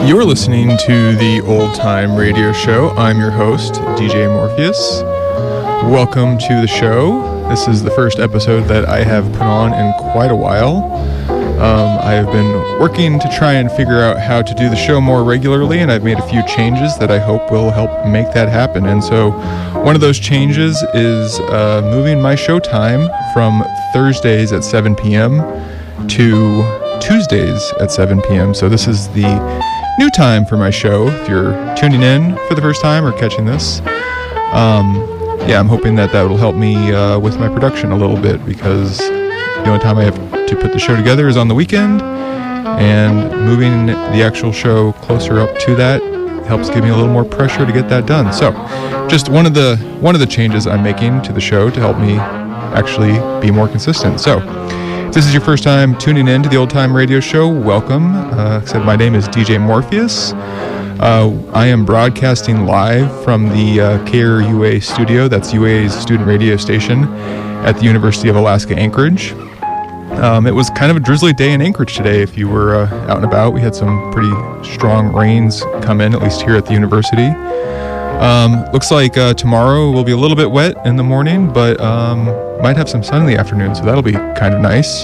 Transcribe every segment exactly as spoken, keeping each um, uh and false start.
You're listening to the Old Time Radio Show. I'm your host, D J Morpheus. Welcome to the show. This is the first episode that I have put on in quite a while. Um, I have been working to try and figure out how to do the show more regularly, and I've made a few changes that I hope will help make that happen. And so one of those changes is uh, moving my show time from Thursdays at seven p.m. to Tuesdays at seven p.m. So this is the new time for my show. If you're tuning in for the first time or catching this, um, yeah, I'm hoping that that will help me uh, with my production a little bit, because the only time I have to put the show together is on the weekend, and moving the actual show closer up to that helps give me a little more pressure to get that done. So just one of the one of the changes I'm making to the show to help me actually be more consistent. So if this is your first time tuning in to the Old Time Radio Show, welcome. Uh, like I said, my name is D J Morpheus. Uh, I am broadcasting live from the uh, K R U A studio. That's U A's student radio station at the University of Alaska Anchorage. Um, it was kind of a drizzly day in Anchorage today. If you were uh, out and about, we had some pretty strong rains come in, at least here at the university. Um, looks like uh, tomorrow will be a little bit wet in the morning, but um, might have some sun in the afternoon, so that'll be kind of nice.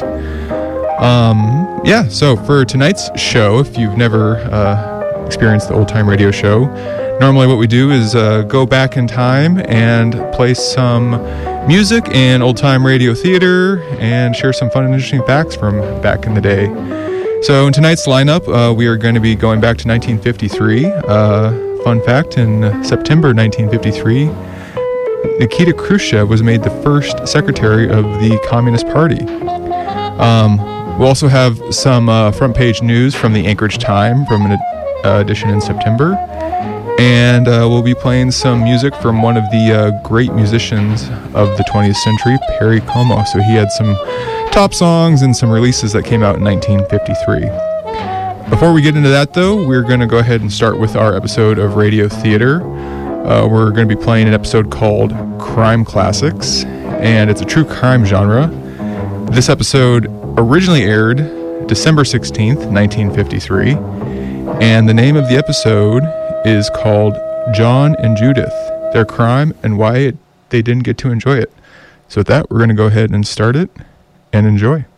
Um, yeah, so for tonight's show, if you've never uh, experienced the Old Time Radio Show, normally what we do is uh, go back in time and play some music and old-time radio theater and share some fun and interesting facts from back in the day. So in tonight's lineup, uh, we are going to be going back to nineteen fifty-three. Uh, fun fact, in September nineteen fifty-three, Nikita Khrushchev was made the first secretary of the Communist Party. Um, we'll also have some uh, front-page news from the Anchorage Time from an uh, edition in September. And uh, we'll be playing some music from one of the uh, great musicians of the twentieth century, Perry Como. So he had some top songs and some releases that came out in nineteen fifty-three. Before we get into that, though, we're going to go ahead and start with our episode of Radio Theater. Uh, we're going to be playing an episode called Crime Classics, and it's a true crime genre. This episode originally aired December sixteenth, nineteen fifty-three, and the name of the episode is called John and Judith, Their Crime and Why it, They Didn't Get to Enjoy It. So with that, we're going to go ahead and start it and enjoy.